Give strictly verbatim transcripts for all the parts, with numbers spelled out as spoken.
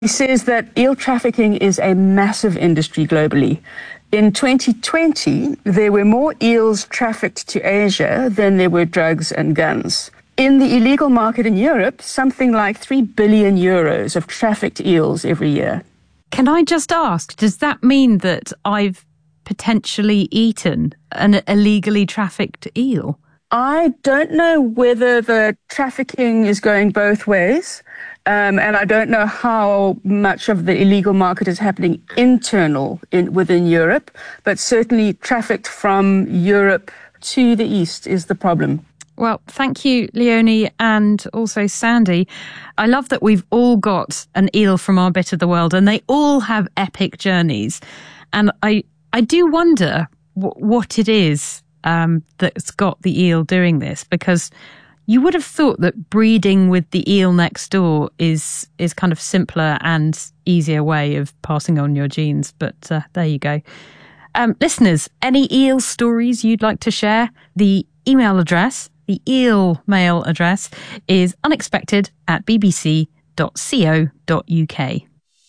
He says that eel trafficking is a massive industry globally. In twenty twenty, there were more eels trafficked to Asia than there were drugs and guns. In the illegal market in Europe, something like three billion euros of trafficked eels every year. Can I just ask, does that mean that I've potentially eaten an illegally trafficked eel? I don't know whether the trafficking is going both ways, um, and I don't know how much of the illegal market is happening internal in, within Europe, but certainly trafficked from Europe to the east is the problem. Well, thank you, Leonie, and also Sandy. I love that we've all got an eel from our bit of the world, and they all have epic journeys. And I, I do wonder w- what it is um, that's got the eel doing this, because you would have thought that breeding with the eel next door is is kind of simpler and easier way of passing on your genes. But uh, there you go. Um, listeners, any eel stories you'd like to share? The email address, the eel mail address, is unexpected at b b c dot co dot u k.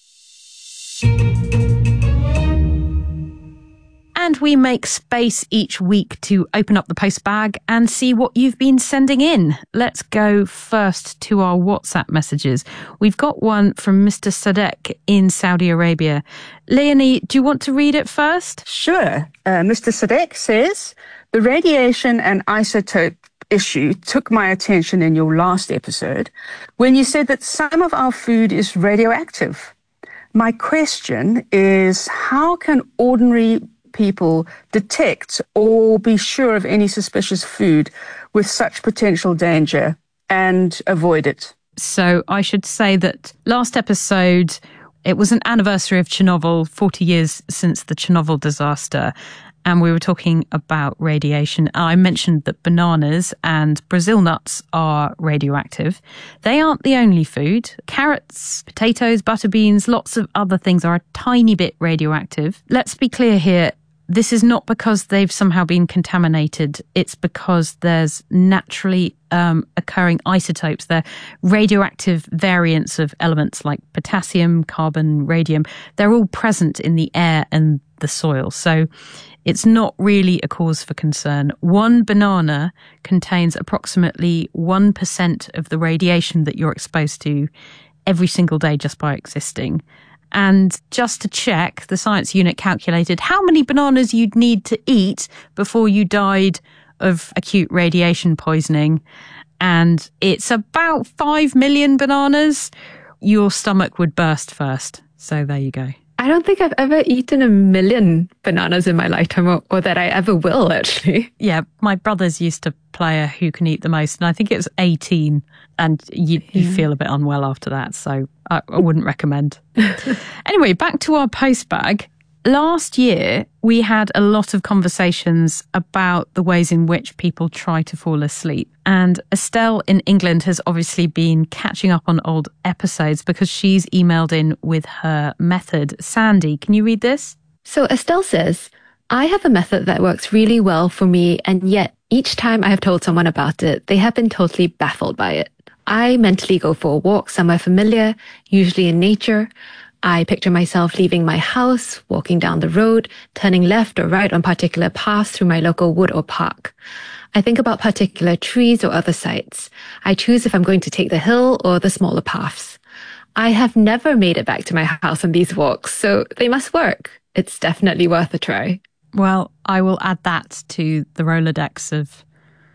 And we make space each week to open up the post bag and see what you've been sending in. Let's go first to our WhatsApp messages. We've got one from Mister Sadek in Saudi Arabia. Leonie, do you want to read it first? Sure. Uh, Mister Sadek says, the radiation and isotope issue took my attention in your last episode when you said that some of our food is radioactive. My question is, how can ordinary people detect or be sure of any suspicious food with such potential danger and avoid it? So I should say that last episode, it was an anniversary of Chernobyl, forty years since the Chernobyl disaster. And we were talking about radiation. I mentioned that bananas and Brazil nuts are radioactive. They aren't the only food. Carrots, potatoes, butter beans, lots of other things are a tiny bit radioactive. Let's be clear here. This is not because they've somehow been contaminated. It's because there's naturally um, occurring isotopes. They're radioactive variants of elements like potassium, carbon, radium. They're all present in the air and the soil. So it's not really a cause for concern. One banana contains approximately one percent of the radiation that you're exposed to every single day just by existing. And just to check, the science unit calculated how many bananas you'd need to eat before you died of acute radiation poisoning. And it's about five million bananas. Your stomach would burst first. So there you go. I don't think I've ever eaten a million bananas in my lifetime, or, or that I ever will, actually. Yeah, my brothers used to play a who can eat the most, and I think it was eighteen, and you, you yeah. feel a bit unwell after that, so I, I wouldn't recommend. Anyway, back to our post bag. Last year, we had a lot of conversations about the ways in which people try to fall asleep. And Estelle in England has obviously been catching up on old episodes because she's emailed in with her method. Sandy, can you read this? So Estelle says, I have a method that works really well for me, and yet each time I have told someone about it, they have been totally baffled by it. I mentally go for a walk somewhere familiar, usually in nature. I picture myself leaving my house, walking down the road, turning left or right on particular paths through my local wood or park. I think about particular trees or other sites. I choose if I'm going to take the hill or the smaller paths. I have never made it back to my house on these walks, so they must work. It's definitely worth a try. Well, I will add that to the Rolodex of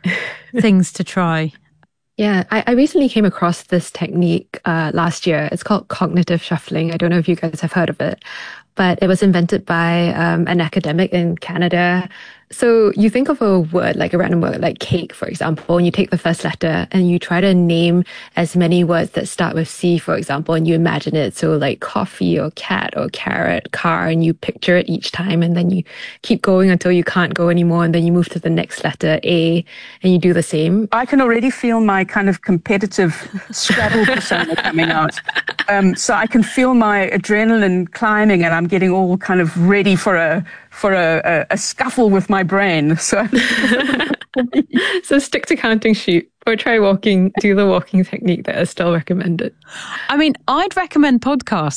things to try. Yeah, I, I recently came across this technique uh, last year. It's called cognitive shuffling. I don't know if you guys have heard of it, but it was invented by um, an academic in Canada. So you think of a word, like a random word, like cake, for example, and you take the first letter and you try to name as many words that start with C, for example, and you imagine it. So like coffee or cat or carrot, car, and you picture it each time, and then you keep going until you can't go anymore, and then you move to the next letter, A, and you do the same. I can already feel my kind of competitive Scrabble persona coming out. Um, so I can feel my adrenaline climbing, and I'm getting all kind of ready for a for a, a, a scuffle with my brain. So for me. So stick to counting sheep or try walking, do the walking technique that is still recommended. I mean, I'd recommend podcasts.